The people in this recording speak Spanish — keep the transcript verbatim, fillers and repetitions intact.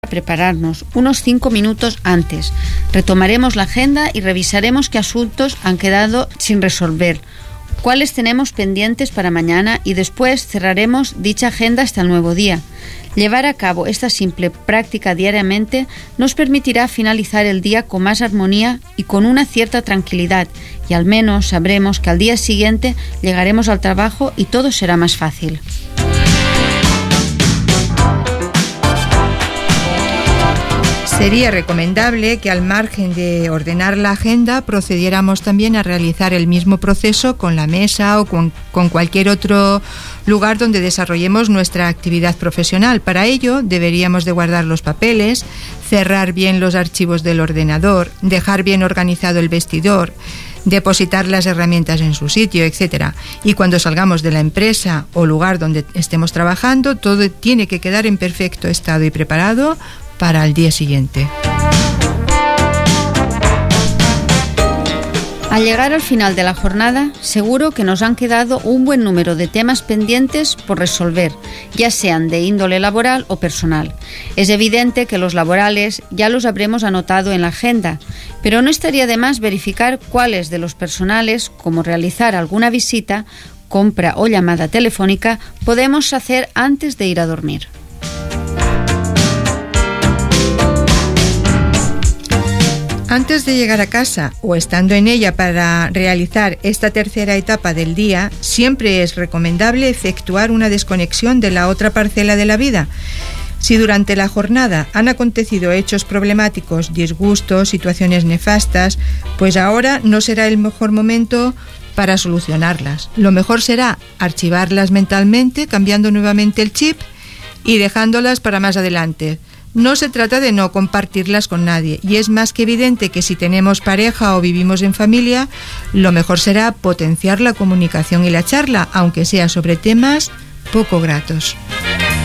prepararnos unos cinco minutos antes. Retomaremos la agenda y revisaremos qué asuntos han quedado sin resolver, cuáles tenemos pendientes para mañana y después cerraremos dicha agenda hasta el nuevo día. Llevar a cabo esta simple práctica diariamente nos permitirá finalizar el día con más armonía y con una cierta tranquilidad, y al menos sabremos que al día siguiente llegaremos al trabajo y todo será más fácil. Sería recomendable que al margen de ordenar la agenda procediéramos también a realizar el mismo proceso con la mesa o con, con cualquier otro lugar donde desarrollemos nuestra actividad profesional. Para ello deberíamos de guardar los papeles, cerrar bien los archivos del ordenador, dejar bien organizado el vestidor, depositar las herramientas en su sitio, etcétera. Y cuando salgamos de la empresa o lugar donde estemos trabajando, todo tiene que quedar en perfecto estado y preparado para el día siguiente. Al llegar al final de la jornada, seguro que nos han quedado un buen número de temas pendientes por resolver, ya sean de índole laboral o personal. Es evidente que los laborales ya los habremos anotado en la agenda, pero no estaría de más verificar cuáles de los personales, como realizar alguna visita, compra o llamada telefónica, podemos hacer antes de ir a dormir. Antes de llegar a casa o estando en ella para realizar esta tercera etapa del día, siempre es recomendable efectuar una desconexión de la otra parcela de la vida. Si durante la jornada han acontecido hechos problemáticos, disgustos, situaciones nefastas, pues ahora no será el mejor momento para solucionarlas. Lo mejor será archivarlas mentalmente, cambiando nuevamente el chip y dejándolas para más adelante. No se trata de no compartirlas con nadie, y es más que evidente que si tenemos pareja o vivimos en familia, lo mejor será potenciar la comunicación y la charla, aunque sea sobre temas poco gratos.